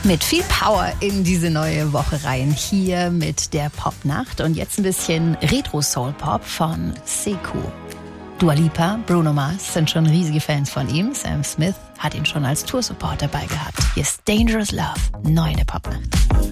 Mit viel Power in diese neue Woche rein. Hier mit der Popnacht und jetzt ein bisschen Retro-Soul-Pop von Sekou. Dua Lipa, Bruno Mars sind schon riesige Fans von ihm. Sam Smith hat ihn schon als Tour-Support dabei gehabt. Hier ist Dangerous Love, neu in der Popnacht.